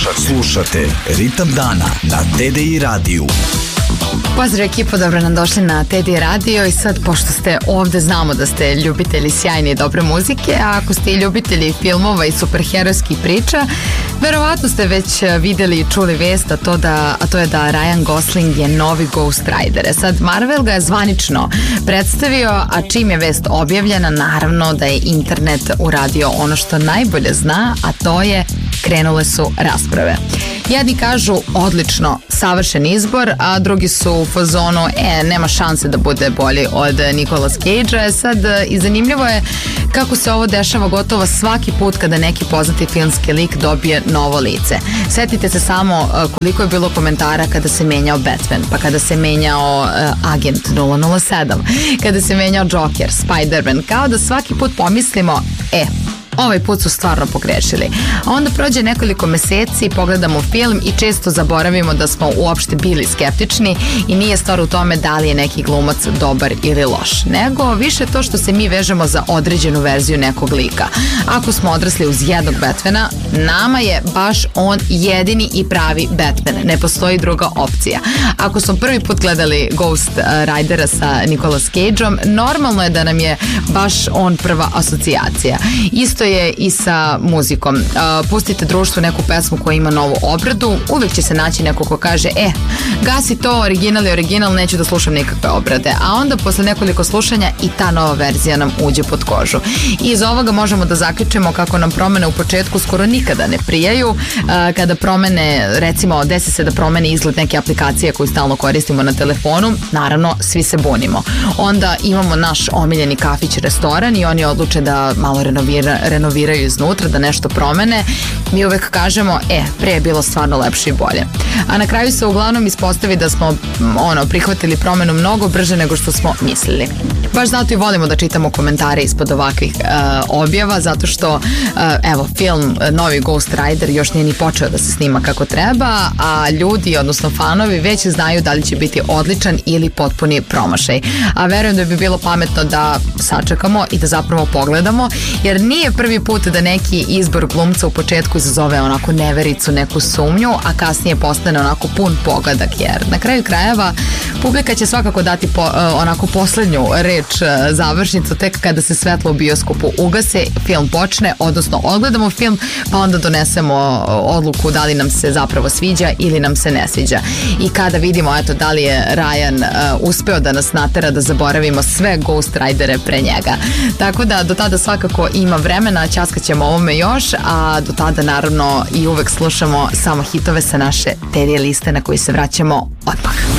Slušate Ritam dana na TDI radiju. Pozdrav ekipo, dobro nam došli na TDI radio i sad pošto ste ovde znamo da ste ljubitelji sjajne i dobre muzike, a ako ste i ljubitelji filmova i superherojskih priča, verovatno ste već videli i čuli vest, a to je da Ryan Gosling je novi Ghost Rider. Sad Marvel ga je zvanično predstavio, a čim je vest objavljena, naravno da je internet uradio ono što najbolje zna, a to je krenule su rasprave. Jedni kažu odlično, savršen izbor, a drugi su u fazonu nema šanse da bude bolji od Nicolas Cage-a. Sad i zanimljivo je kako se ovo dešava gotovo svaki put kada neki poznati filmski lik dobije novo lice. Setite se samo koliko je bilo komentara kada se menjao Batman, pa kada se menjao Agent 007, kada se menjao Joker, Spider-Man, kao da svaki put pomislimo ovaj put su stvarno pogrešili. A onda prođe nekoliko meseci, pogledamo film i često zaboravimo da smo uopšte bili skeptični i nije stvar u tome da li je neki glumac dobar ili loš, nego više to što se mi vežemo za određenu verziju nekog lika. Ako smo odrasli uz jednog Batmana, nama je baš on jedini i pravi Batman. Ne postoji druga opcija. Ako smo prvi put gledali Ghost Ridera sa Nicolas Cage-om, normalno je da nam je baš on prva asocijacija. Isto je i sa muzikom. Pustite društvu neku pesmu koja ima novu obradu, uvijek će se naći neko ko kaže gasi to, original, neću da slušam nikakve obrade. A onda posle nekoliko slušanja i ta nova verzija nam uđe pod kožu. I iz ovoga možemo da zaključimo kako nam promene u početku skoro nikada ne prijaju. Kada promene, recimo desi se da promeni izgled neke aplikacije koju stalno koristimo na telefonu, naravno svi se bunimo. Onda imamo naš omiljeni kafić, restoran i oni odluče da malo renoviraju iznutra, da nešto promene. Mi uvek kažemo, pre je bilo stvarno lepše i bolje. A na kraju se uglavnom ispostavi da smo prihvatili promenu mnogo brže nego što smo mislili. Baš zato i volimo da čitamo komentare ispod ovakvih objava, zato što film novi Ghost Rider još nije ni počeo da se snima kako treba, a ljudi, odnosno fanovi, već znaju da li će biti odličan ili potpuni promašaj. A verujem da bi bilo pametno da sačekamo i da zapravo pogledamo, jer nije prvi put da neki izbor glumca u početku izazove onako nevericu, neku sumnju, a kasnije postane onako pun pogodak, jer na kraju krajeva publika će svakako dati onako poslednju reč, završnicu, tek kada se svetlo u bioskopu ugase, film počne, odnosno odgledamo film, pa onda donesemo odluku da li nam se zapravo sviđa ili nam se ne sviđa. I kada vidimo da li je Ryan uspeo da nas natera da zaboravimo sve Ghost Ridere pre njega. Tako da do tada svakako ima vremena, ćaskat ćemo ovome još, a do tada naravno i uvek slušamo samo hitove sa naše TDI liste na koji se vraćamo odmah.